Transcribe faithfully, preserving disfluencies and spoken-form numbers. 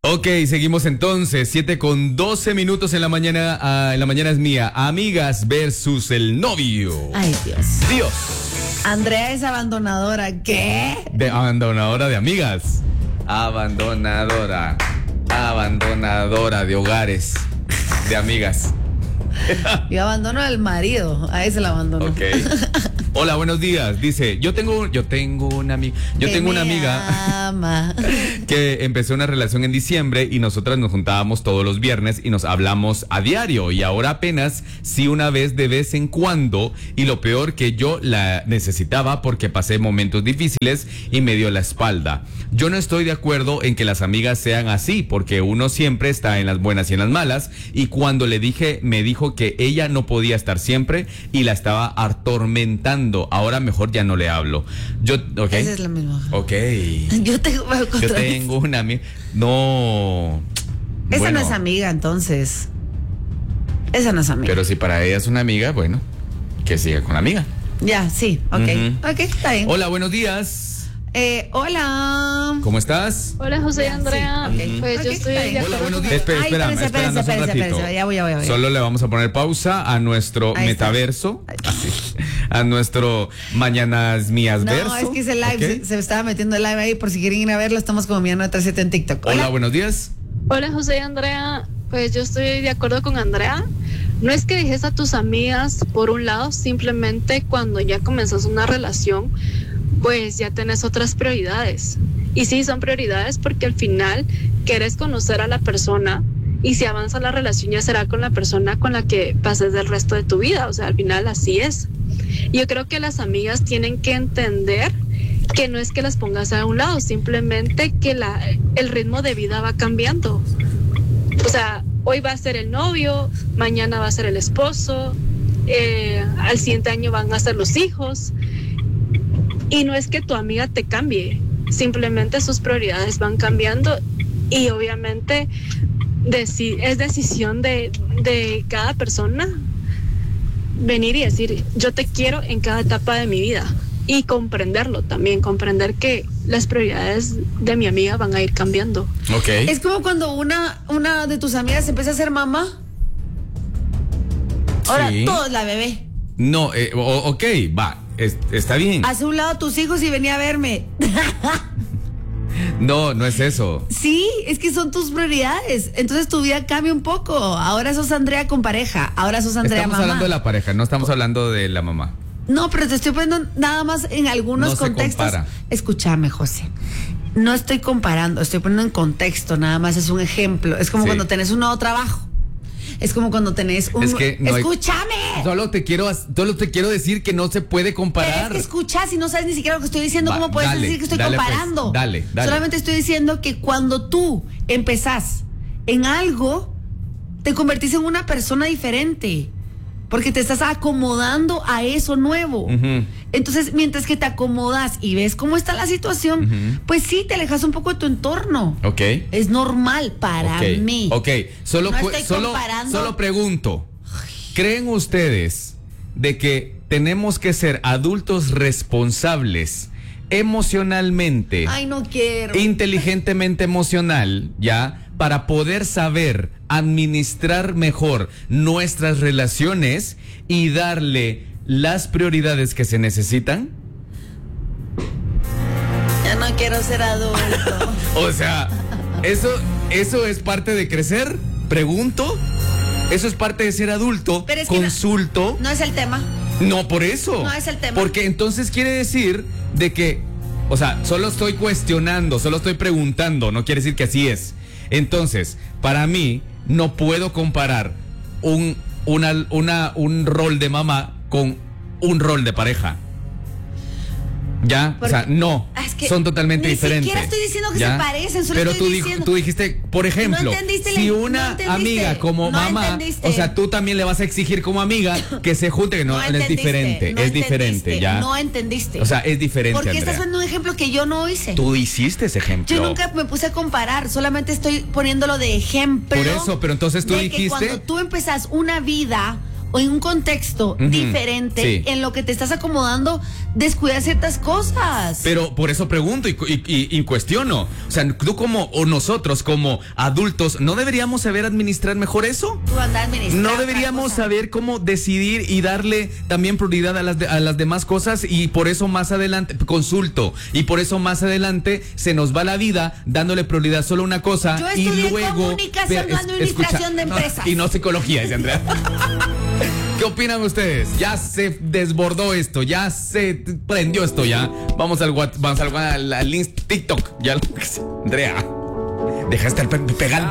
Ok, seguimos entonces, siete con doce minutos en la mañana, uh, en la mañana es mía, amigas versus el novio. Ay, Dios. Dios. Andrea es abandonadora, ¿qué? De abandonadora de amigas. Abandonadora, abandonadora de hogares, de amigas. Yo abandono al marido, a ese lo abandono. Ok. Hola, buenos días. Dice, yo tengo, yo tengo una amiga, yo que tengo una me amiga ama. que empezó una relación en diciembre y nosotras nos juntábamos todos los viernes y nos hablamos a diario y ahora apenas sí una vez de vez en cuando y lo peor que yo la necesitaba porque pasé momentos difíciles y me dio la espalda. Yo no estoy de acuerdo en que las amigas sean así porque uno siempre está en las buenas y en las malas y cuando le dije, me dijo que ella no podía estar siempre y la estaba atormentando. Ahora mejor ya no le hablo. Yo, okay. Esa es la misma. Ok. Yo tengo, Yo tengo una amiga. No. Esa bueno, no es amiga, entonces. Esa no es amiga. Pero si para ella es una amiga, bueno, que siga con la amiga. Ya, sí, ok. Uh-huh. Ok, está bien. Hola, buenos días. Eh, hola. ¿Cómo estás? Hola, José y Ya, Andrea. sí, ok. Pues Ok, yo estoy está de bien. acuerdo. Hola, buenos con- días. Espera, Ay, espérame, espérense, espéranos espérense, un espérense, ratito. ya voy, ya voy, ya voy. Solo le vamos a poner pausa a nuestro Ahí está. metaverso. Así, a nuestro Mañanas Mías No, verso. es que ese live, ¿Ok? se, se estaba metiendo el live ahí, por si quieren ir a verlo, estamos como Millán noventa y siete en TikTok. Hola, Hola. buenos días. Hola, José y Andrea. Pues yo estoy de acuerdo con Andrea. No es que dejes a tus amigas por un lado, simplemente cuando ya comenzas una relación, pues ya tenés otras prioridades. Y sí, son prioridades porque al final quieres conocer a la persona y si avanza la relación ya será con la persona con la que pases el resto de tu vida. O sea, al final así es. Yo creo que las amigas tienen que entender que no es que las pongas a un lado, simplemente que la, el ritmo de vida va cambiando. O sea, hoy va a ser el novio, mañana va a ser el esposo, eh, al siguiente año van a ser los hijos. Y no es que tu amiga te cambie, simplemente sus prioridades van cambiando y obviamente deci- es decisión de, de cada persona venir y decir, yo te quiero en cada etapa de mi vida. Y comprenderlo también, comprender que las prioridades de mi amiga van a ir cambiando. Ok. Es como cuando una, una de tus amigas empieza a ser mamá. Ahora Sí. todo es la bebé. No, eh, o- ok, va, es- está bien. Hace un lado tus hijos y venía a verme. No, no es eso. Sí, es que son tus prioridades. Entonces tu vida cambia un poco. Ahora sos Andrea con pareja. Ahora sos Andrea Estamos mamá. hablando de la pareja, no estamos hablando de la mamá. No, pero te estoy poniendo nada más en algunos No se contextos. compara. Escúchame, José. No estoy comparando, estoy poniendo en contexto, nada más es un ejemplo. Es como Sí. cuando tenés un nuevo trabajo. Es como cuando tenés un... Es que no hay- ¡Escúchame! Solo te quiero, solo te quiero decir que no se puede Pero comparar. es que escuchas y no sabes ni siquiera lo que estoy diciendo, Va, ¿cómo puedes dale, decir que estoy dale, pues, comparando? dale, dale. Solamente estoy diciendo que cuando tú empezás en algo, te convertís en una persona diferente. Porque te estás acomodando a eso nuevo. Ujú. Entonces, mientras que te acomodas y ves cómo está la situación, Ujú. pues sí, te alejas un poco de tu entorno. Ok. Es normal para Ok, mí. Ok, solo, No cu- estoy solo, comparando. solo pregunto, ¿creen ustedes de que tenemos que ser adultos responsables emocionalmente, Ay, no quiero. inteligentemente emocional, ya, para poder saber administrar mejor nuestras relaciones y darle las prioridades que se necesitan? Ya no quiero ser adulto. O sea, eso, eso es parte de crecer, pregunto. Eso es parte de ser adulto. Pero es que no- consulto. No es el tema. No, por eso. No es el tema. Porque entonces quiere decir de que, o sea, solo estoy cuestionando, solo estoy preguntando, no quiere decir que así es. Entonces, para mí, no puedo comparar un, una, una, un rol de mamá con un rol de pareja. ¿Ya? Porque- o sea, no. Ah, es que son totalmente ni diferentes. siquiera estoy diciendo que ¿Ya? se parecen, solo Pero estoy tú, di- diciendo- tú dijiste, por ejemplo, No entendiste si la- una no entendiste, amiga como no mamá, entendiste. o sea, tú también le vas a exigir como amiga que se junte, que no, No es entendiste, diferente, no es diferente, entendiste, ¿ya? No entendiste. O sea, es diferente, Porque Andrea. estás poniendo un ejemplo que yo no hice. Tú hiciste ese ejemplo. Yo nunca me puse a comparar, solamente estoy poniéndolo de ejemplo. Por eso, pero entonces tú de que dijiste- cuando tú empezás una vida o en un contexto Ujú, diferente, sí. en lo que te estás acomodando, descuidas ciertas cosas. Pero por eso pregunto y, y- y- y cuestiono. O sea, tú como, o nosotros como adultos, ¿no deberíamos saber administrar mejor eso? Tú andas administrando No otra deberíamos cosa. saber cómo decidir y darle también prioridad a las, de- a las demás cosas, y por eso más adelante, consulto, y por eso más adelante se nos va la vida dándole prioridad solo a una cosa. Yo y estudié luego comunicación, Ve- no es- administración de no, empresas. y no psicología, dice Andrea. ¿Qué opinan ustedes? Ya se desbordó esto, ya se prendió esto, ya. Vamos al what- vamos al, al, al Inst- TikTok. Ya, Andrea, deja de estar pe- pegando.